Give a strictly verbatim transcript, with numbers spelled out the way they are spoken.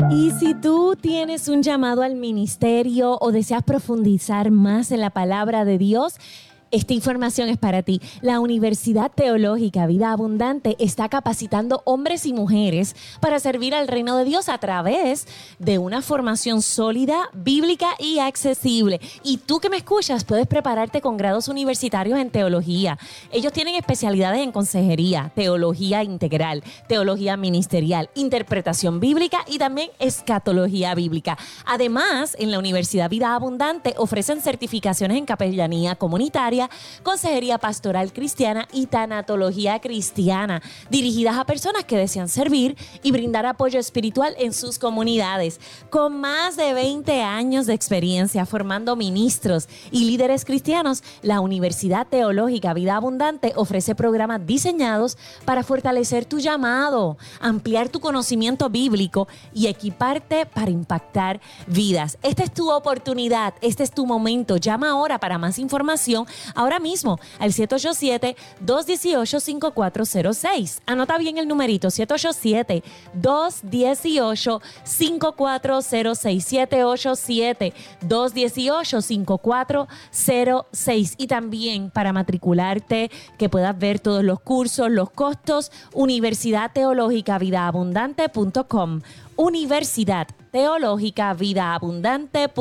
Y si tú tienes un llamado al ministerio o deseas profundizar más en la palabra de Dios, esta información es para ti. La Universidad Teológica Vida Abundante está capacitando hombres y mujeres para servir al reino de Dios a través de una formación sólida, bíblica y accesible. Y tú que me escuchas puedes prepararte con grados universitarios en teología. Ellos tienen especialidades en consejería, teología integral, teología ministerial, interpretación bíblica y también escatología bíblica. Además, en la Universidad Vida Abundante ofrecen certificaciones en capellanía comunitaria, consejería pastoral cristiana y tanatología cristiana, dirigidas a personas que desean servir y brindar apoyo espiritual en sus comunidades. Con más de veinte años de experiencia formando ministros y líderes cristianos, la Universidad Teológica Vida Abundante ofrece programas diseñados para fortalecer tu llamado, ampliar tu conocimiento bíblico y equiparte para impactar vidas. Esta es tu oportunidad, este es tu momento. Llama ahora para más información, ahora mismo, al siete ocho siete, dos uno ocho, cinco cuatro cero seis. Anota bien el numerito, siete ocho siete, dos uno ocho, cinco cuatro cero seis, siete ocho siete, dos uno ocho, cinco cuatro cero seis. Y también para matricularte, que puedas ver todos los cursos, los costos, universidad teológica vida abundante punto com. Universidad Teológica Vida Abundante punto com.